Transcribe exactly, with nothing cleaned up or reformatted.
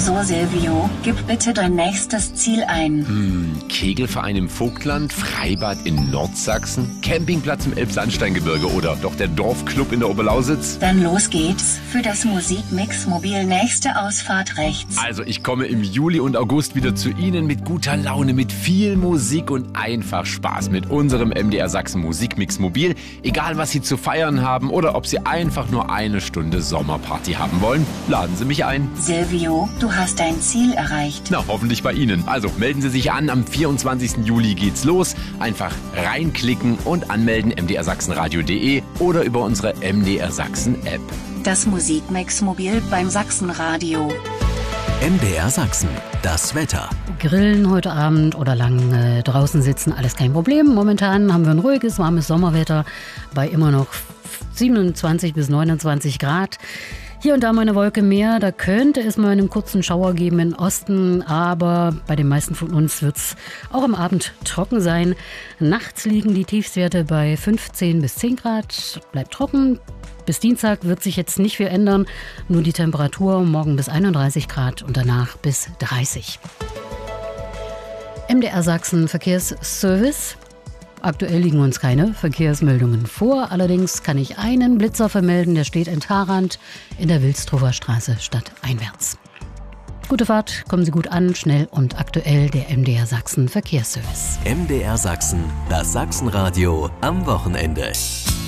So, Silvio, gib bitte dein nächstes Ziel ein. Hm, Kegelverein im Vogtland, Freibad in Nordsachsen, Campingplatz im Elbsandsteingebirge oder doch der Dorfclub in der Oberlausitz? Dann los geht's. Für das Musikmix Mobil nächste Ausfahrt rechts. Also ich komme im Juli und August wieder zu Ihnen mit guter Laune, mit viel Musik und einfach Spaß mit unserem M D R Sachsen Musikmix Mobil. Egal was Sie zu feiern haben oder ob Sie einfach nur eine Stunde Sommerparty haben wollen, laden Sie mich ein. Silvio, du hast dein Ziel erreicht. Na, hoffentlich bei Ihnen. Also melden Sie sich an, am vierundzwanzigsten Juli geht's los. Einfach reinklicken und anmelden m d r sachsenradio punkt de oder über unsere M D R Sachsen App. Das Musikmix Mobil beim Sachsenradio. M D R Sachsen, das Wetter. Grillen heute Abend oder lang äh, draußen sitzen, alles kein Problem. Momentan haben wir ein ruhiges, warmes Sommerwetter bei immer noch siebenundzwanzig bis neunundzwanzig Grad. Hier und da mal eine Wolke mehr, da könnte es mal einen kurzen Schauer geben im Osten, aber bei den meisten von uns wird es auch am Abend trocken sein. Nachts liegen die Tiefstwerte bei fünfzehn bis zehn Grad, bleibt trocken. Bis Dienstag wird sich jetzt nicht viel ändern, nur die Temperatur morgen bis einunddreißig Grad und danach bis dreißig. M D R Sachsen Verkehrsservice. Aktuell liegen uns keine Verkehrsmeldungen vor. Allerdings kann ich einen Blitzer vermelden, der steht in Tharand in der Wilstrower Straße stadteinwärts. Gute Fahrt, kommen Sie gut an, schnell und aktuell der M D R Sachsen Verkehrsservice. M D R Sachsen, das Sachsenradio am Wochenende.